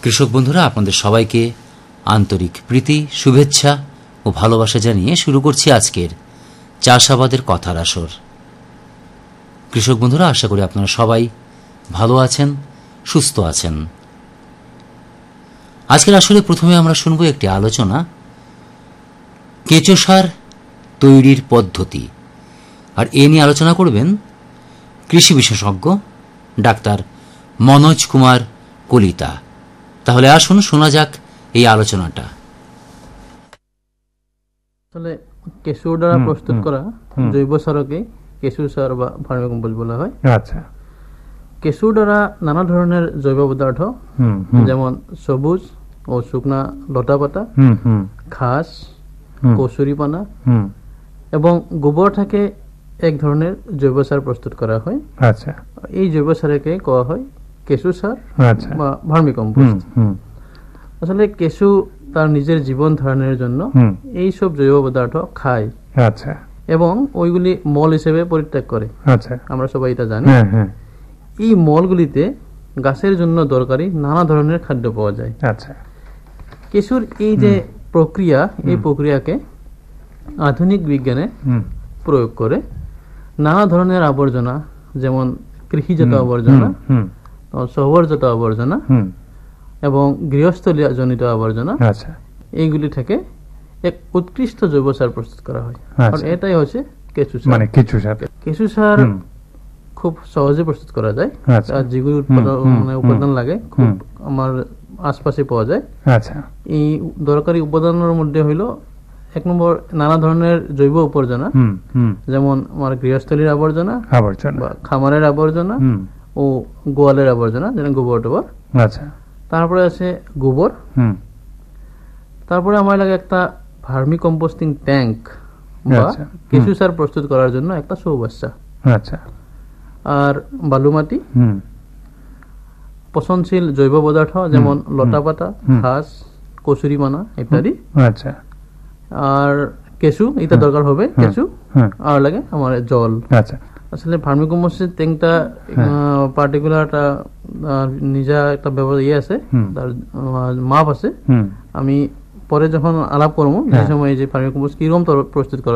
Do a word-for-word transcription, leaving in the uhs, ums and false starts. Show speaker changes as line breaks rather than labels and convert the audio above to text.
কৃষক বন্ধুরা, আপনাদের সবাইকে আন্তরিক প্রীতি, শুভেচ্ছা ও ভালোবাসা জানিয়ে শুরু করছি আজকের চাষাবাদের কথার আসর। কৃষক বন্ধুরা, আশা করি আপনারা সবাই ভালো আছেন, সুস্থ আছেন। আজকের আসরে প্রথমে আমরা শুনব একটি আলোচনা কেঁচো সার তৈরির পদ্ধতি, আর এ নিয়ে আলোচনা করবেন কৃষি বিশেষজ্ঞ ডাক্তার মনোজ কুমার কলিতা। তাহলে আসুন শোনা যাক এই আলোচনাটা।
আসলে কেঁচো দ্বারা প্রস্তুত করা জৈব সারকে কেঁচো সার বা ভার্মিকম্পোস্ট বলা হয়।
আচ্ছা,
কেঁচো দ্বারা নানা ধরনের জৈব পদার্থ যেমন সবুজ ও শুকনা লতা পাতা, ঘাস, কচুরি পানা এবং গোবর থেকে এক ধরনের জৈব সার প্রস্তুত করা হয়।
আচ্ছা,
এই জৈব সারকে কোয়া হয় কেঁচো সার
আচ্ছা
বা ভার্মিকম্পোস্ট। আসলে কেঁচো তার নিজের জীবন ধারণের জন্য এই সব জৈব পদার্থ খায়,
আচ্ছা,
এবং ওইগুলি মল হিসেবে পরিত্যাগ করে।
আচ্ছা,
আমরা সবাই এটা জানি।
হ্যাঁ হ্যাঁ,
এই মলগুলিতে গাছের জন্য দরকারি নানা ধরনের খাদ্য পাওয়া যায়।
আচ্ছা,
কেঁচোর এই যে প্রক্রিয়া, এই প্রক্রিয়াকে আধুনিক বিজ্ঞানে প্রয়োগ করে নানা ধরনের আবর্জনা, যেমন কৃষিজাত আবর্জনা, শহরজাত আবর্জনা এবং গৃহস্থলী জনিত আবর্জনা,
আচ্ছা,
এইগুলি থেকে এক উৎকৃষ্ট জৈব সার প্রস্তুত করা হয়। আর এটাই হচ্ছে কেঁচো সার।
মানে কেঁচো সার।
কেঁচো সার খুব সহজে প্রস্তুত করা যায়। আর যেগুলি মানে উপাদান লাগে খুব আমার আশপাশে পাওয়া যায়।
আচ্ছা,
এই দরকারি উপাদানের মধ্যে হইল এক নম্বর নানা ধরনের জৈব আবর্জনা, যেমন আমার গৃহস্থলীর আবর্জনা,
আবর্জনা,
খামারের আবর্জনা ও গোয়ালের আবর্জনা, যেমন গোবর টোবর।
আচ্ছা,
তারপরে আছে গোবর। তারপরে আমার লাগে একটা ভার্মি কম্পোস্টিং ট্যাঙ্ক বা কেঁচো সার প্রস্তুত করার জন্য একটা চৌবাচ্চা।
আচ্ছা,
আর বালুমাটি, পচনশীল জৈব পদার্থ যেমন লতা পাতা, ঘাস, কচুরি পানা ইত্যাদি।
আচ্ছা,
আর কেঁচো, এটা দরকার হবে কেঁচো। আর লাগে আমার জল।
আচ্ছা,
আসলে ভার্মি কম্পোস্টের ট্যাঙ্কটা পার্টিকুলার একটা নিজা একটা ব্যবহার ইয়ে আছে, তার মাপ আছে। আমি পরে যখন আলাপ করবো সেই সময় যে ভার্মি কম্পোস্ট কিরকম প্রস্তুত করা